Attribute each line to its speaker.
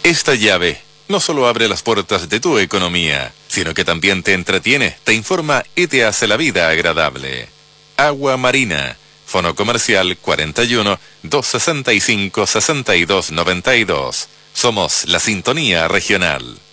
Speaker 1: Esta llave no solo abre las puertas de tu economía, sino que también te entretiene, te informa y te hace la vida agradable. Agua Marina. Fono comercial 41 265 6292. Somos la sintonía regional.